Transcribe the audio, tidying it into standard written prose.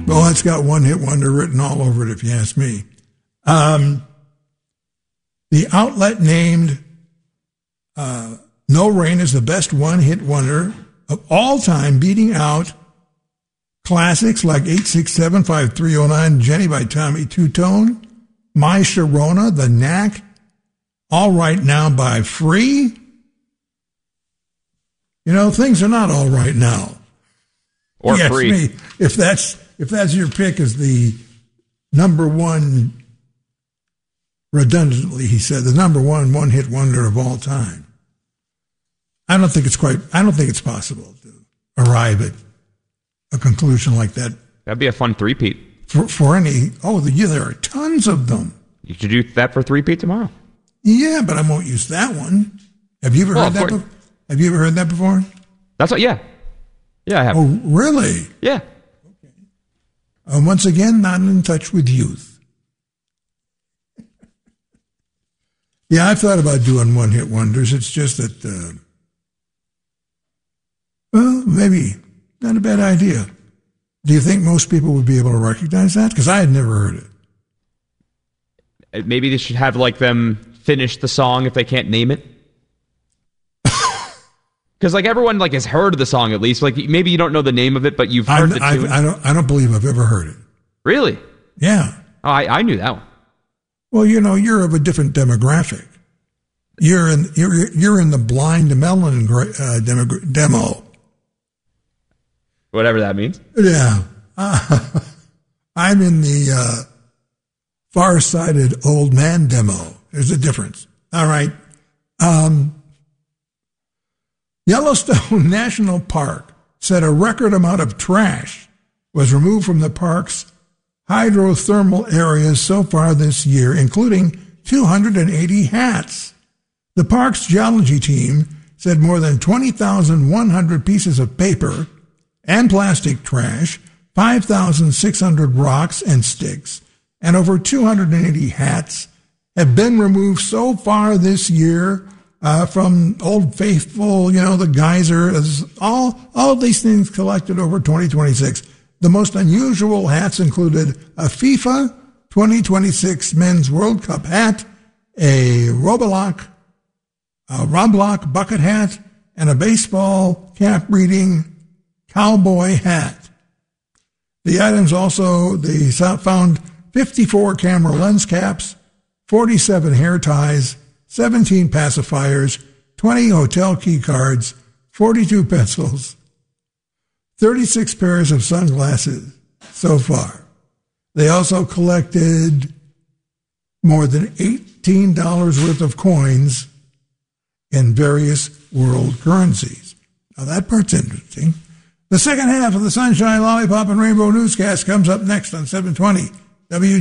Well, it's got one-hit wonder written all over it, if you ask me. The outlet named No Rain as the best one-hit wonder of all time, beating out classics like 867-5309, Jenny by Tommy Two-Tone, My Sharona, The Knack, All Right Now by Free. You know, things are not all right now. Or free. Me, if that's your pick as the number one, redundantly, he said, the number one-hit wonder of all time. I don't think it's possible to arrive at a conclusion like that. That'd be a fun three-peat. For any, there are tons of them. You should do that for three-peat tomorrow. Yeah, but I won't use that one. Have you ever heard that before? Have you ever heard that before? That's what, yeah. Yeah, I have. Oh, really? Yeah. Okay. Once again, not in touch with youth. Yeah, I've thought about doing one-hit wonders. It's just that, maybe not a bad idea. Do you think most people would be able to recognize that? Because I had never heard it. Maybe they should have them finish the song if they can't name it. Because everyone has heard of the song at least. Maybe you don't know the name of it, but you've heard the tune. I don't believe I've ever heard it. Really? Yeah. Oh, I knew that one. Well, you're of a different demographic. You're in the blind melon demo. Whatever that means. Yeah. I'm in the far-sighted old man demo. There's a difference. All right. Yellowstone National Park said a record amount of trash was removed from the park's hydrothermal areas so far this year, including 280 hats. The park's geology team said more than 20,100 pieces of paper and plastic trash, 5,600 rocks and sticks, and over 280 hats have been removed so far this year from Old Faithful, the geyser, all of these things collected over 2026. The most unusual hats included a FIFA 2026 Men's World Cup hat, a Roblox bucket hat, and a baseball cap reading cowboy hat. The items also, they found 54 camera lens caps, 47 hair ties, 17 pacifiers, 20 hotel key cards, 42 pencils, 36 pairs of sunglasses so far. They also collected more than $18 worth of coins in various world currencies. Now that part's interesting. The second half of the Sunshine, Lollipop, and Rainbow newscast comes up next on 720 WG.